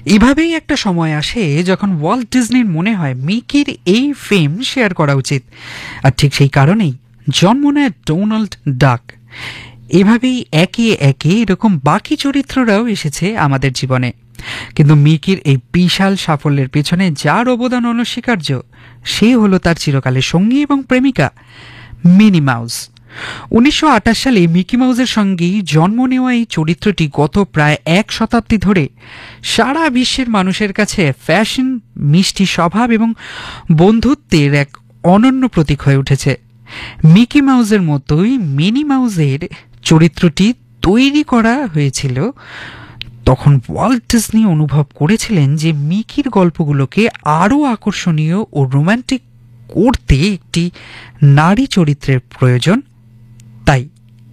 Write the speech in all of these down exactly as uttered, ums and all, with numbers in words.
এভাবেই একটা সময় আসে যখন ওয়াল্ট ডিজনির মনে হয় মিকির এই ফেম শেয়ার করা উচিত, আর ঠিক সেই কারণেই জন্ম নেয় ডোনাল্ড ডাক। এভাবেই একে একে এরকম বাকি চরিত্ররাও এসেছে আমাদের জীবনে, কিন্তু মিকির এই বিশাল সাফল্যের পেছনে যার অবদান অনস্বীকার্য, সে হলো তার চিরকালের সঙ্গী এবং প্রেমিকা মিনি মাউস। উনিশশো আটাশ সালে মিকি মাউসের সঙ্গেই জন্ম নেওয়া এই চরিত্রটি গত প্রায় এক শতাব্দী ধরে সারা বিশ্বের মানুষের কাছে ফ্যাশন, মিষ্টি স্বভাব এবং বন্ধুত্বের এক অনন্য প্রতীক হয়ে উঠেছে। মিকি মাউসের মতোই মিনি মাউসের চরিত্রটি তৈরি করা হয়েছিল তখন ওয়াল্ট ডিজনি অনুভব করেছিলেন যে মিকির গল্পগুলোকে আরও আকর্ষণীয় ও রোম্যান্টিক করতে একটি নারী চরিত্রের প্রয়োজন। তাই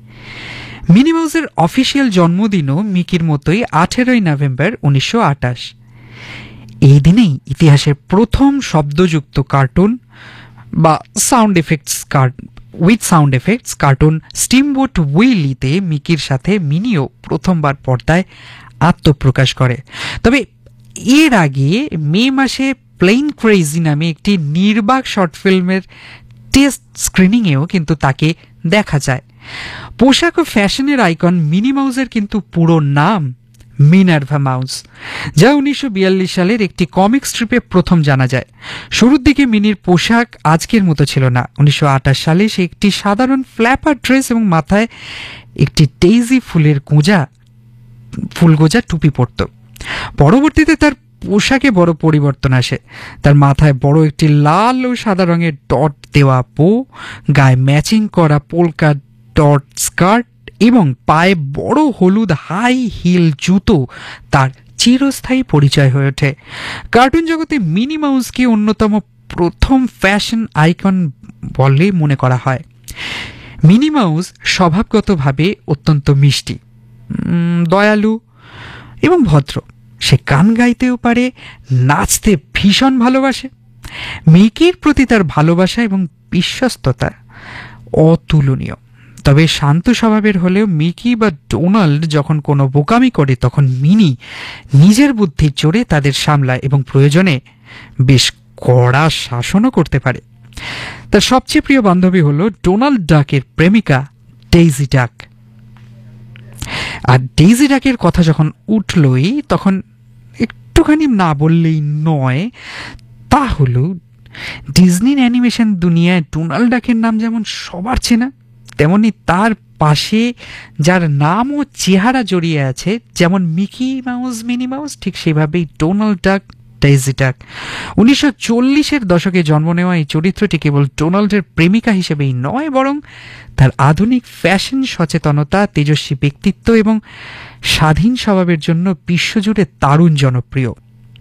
মিনি মাউসের অফিসিয়াল জন্মদিনও মিকির মতোই আঠেরোই নভেম্বর উনিশশো আটাশ। এই দিনেই ইতিহাসের প্রথম শব্দযুক্ত কার্টুন বা sound effects with sound effects cartoon steamboat উইলিতে মিকির সাথে মিনিও প্রথমবার পর্দায় আত্মপ্রকাশ করে। তবে এর আগে মে মাসে প্লেন ক্রেজি নামে একটি নির্বাক শর্ট ফিল্মের টেস্ট স্ক্রিনিংয়েও কিন্তু তাকে দেখা যায়। পোশাক ও ফ্যাশনের আইকন মিনি মাউসের কিন্তু পুরো নাম মিনার্ভা মাউস, যা উনিশশো বিয়াল্লিশ সালের একটি কমিক স্ট্রিপে প্রথম জানা যায়। শুরুর দিকে মিনির পোশাক আজকের মতো ছিল না। উনিশশো আটাশ সালে সে একটি সাধারণ ফ্ল্যাপার ড্রেস এবং মাথায় একটি ডেইজি ফুলের গোঁজা ফুলগোজা টুপি পরত। পরবর্তীতে তার পোশাকে বড় পরিবর্তন আসে। তার মাথায় বড় একটি লাল ও সাদা রঙের ডট দেওয়া বো, গায়ে ম্যাচিং করা পোলকা ডট স্কার্ট এবং পায়ে বড় হলুদ হাই হিল জুতো তার চিরস্থায়ী পরিচয় হয়ে ওঠে। কার্টুন জগতে মিনি মাউসকে অন্যতম প্রথম ফ্যাশন আইকন বলে মনে করা হয়। মিনি মাউস স্বভাবগতভাবে অত্যন্ত মিষ্টি, দয়ালু এবং ভদ্র। সে গান গাইতেও পারে, নাচতে ভীষণ ভালোবাসে। মিকির প্রতি তার ভালোবাসা এবং বিশ্বস্ততা অতুলনীয়। তবে শান্ত স্বভাবের হলেও মিকি বা ডোনাল্ড যখন কোনো বোকামি করে তখন মিনি নিজের বুদ্ধির জোরে তাদের সামলায় এবং প্রয়োজনে বেশ কড়া শাসনও করতে পারে। তার সবচেয়ে প্রিয় বান্ধবী হলো ডোনাল্ড ডাকের প্রেমিকা ডেইজি ডাক। আর ডেইজি ডাকের কথা যখন উঠলই তখন একটুখানি না বললেই নয়, তা হলো ডিজনির অ্যানিমেশন দুনিয়ায় ডোনাল্ড ডাকের নাম যেমন সবার চেনা, তেমনি তার পাশে যার নাম ও চেহারা জড়িয়ে আছে, যেমন মিকি মাউস, মিনি মাউস, ঠিক সেভাবেই ডোনাল্ড ডাক, ডেইজি ডাক। উনিশশো চল্লিশের দশকে জন্ম নেওয়া এই চরিত্রটি কেবল ডোনাল্ডের প্রেমিকা হিসেবেই নয়, বরং তার আধুনিক ফ্যাশন সচেতনতা, তেজস্বী ব্যক্তিত্ব এবং স্বাধীন স্বভাবের জন্য বিশ্বজুড়ে দারুণ জনপ্রিয়।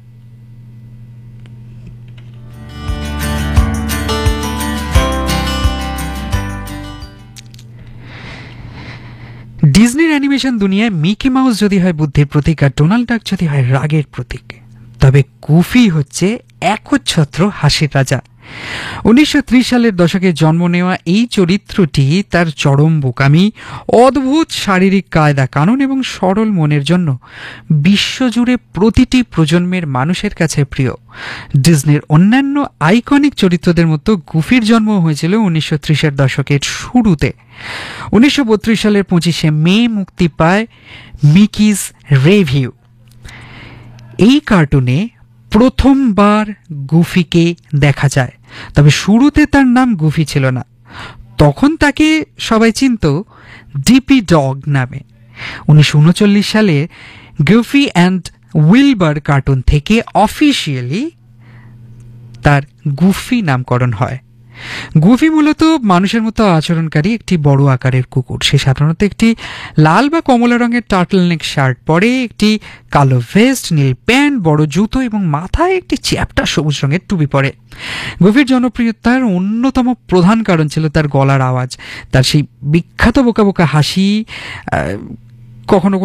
ডিজনির অ্যানিমেশন দুনিয়ায় মিকি মাউস যদি হয় বুদ্ধির প্রতীক আর ডোনাল্ড ডাক যদি হয় রাগের প্রতীক, তবে গুফি হচ্ছে একচ্ছত্র হাসির রাজা। উনিশশো ত্রিশ সালের দশকে জন্ম নেওয়া এই চরিত্রটি তার চরম বোকামি, অদ্ভুত শারীরিক কায়দা কানুন এবং সরল মনের জন্য বিশ্বজুড়ে প্রতিটি প্রজন্মের মানুষের কাছে প্রিয়। ডিজনির অন্যান্য আইকনিক চরিত্রদের মতো গুফির জন্ম হয়েছিল উনিশশো ত্রিশের দশকের শুরুতে। উনিশশো বত্রিশ সালের পঁচিশে মে মুক্তি পায় মিকিজ রেভিউ। এই কার্টুনে প্রথমবার গুফিকে দেখা যায়, তবে শুরুতে তার নাম গুফি ছিল না। তখন তাকে সবাই চিনত ডিপি ডগ নামে। উনিশশো উনচল্লিশ সালে গুফি অ্যান্ড উইলবার কার্টুন থেকে অফিসিয়ালি তার গুফি নামকরণ হয়। গুফি মূলত মানুষের মতো আচরণকারী একটি বড় আকারের কুকুর। সে সাধারণত একটি লাল বা কমলা রঙের টার্টলনেক শার্ট পরে, একটি কালো ভেস্ট, নীল প্যান্ট, বড় জুতো এবং মাথায় একটি চ্যাপ্টা সবুজ রঙের টুপি পরে। গুফির জনপ্রিয়তার অন্যতম প্রধান কারণ ছিল তার গলার আওয়াজ, তার সেই বিখ্যাত বোকা বোকা হাসি, কখনো